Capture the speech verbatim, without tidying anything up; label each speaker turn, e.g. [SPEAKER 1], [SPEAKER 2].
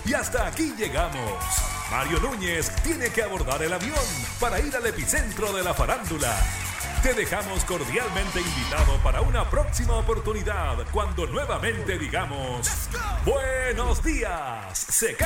[SPEAKER 1] Y hasta aquí llegamos. Mario Núñez tiene que abordar el avión para ir al epicentro de la farándula. Te dejamos cordialmente invitado para una próxima oportunidad cuando nuevamente digamos: ¡Buenos días! Se